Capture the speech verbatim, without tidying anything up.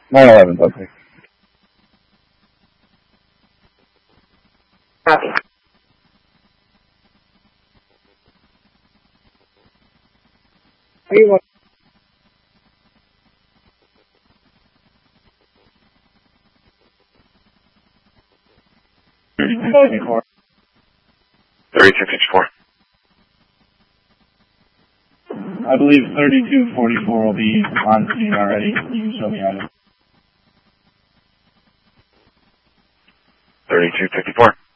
nine eleven subject. Copy. Anyone? thirty-two fifty-four. I believe thirty-two forty-four will be on scene already. You can show me on it. thirty-two fifty-four.